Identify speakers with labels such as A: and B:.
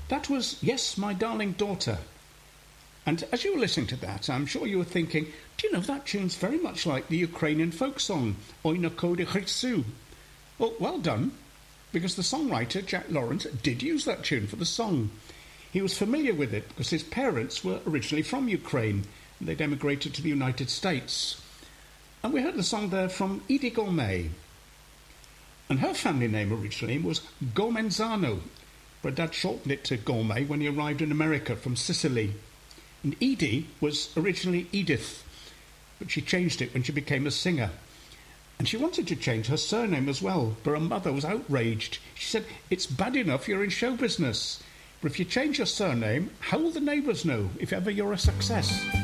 A: That was Yes, My Darling Daughter. And as you were listening to that, I'm sure you were thinking, do you know, that tune's very much like the Ukrainian folk song, Oi na kode Chritsu. Well done, because the songwriter, Jack Lawrence, did use that tune for the song. He was familiar with it because his parents were originally from Ukraine, and they'd emigrated to the United States. And we heard the song there from Edie Gourmet. And her family name originally was Gomenzano, but Dad shortened it to Gourmet when he arrived in America from Sicily. And Edie was originally Edith, but she changed it when she became a singer. And she wanted to change her surname as well, but her mother was outraged. She said, it's bad enough you're in show business, but if you change your surname, how will the neighbours know if ever you're a success?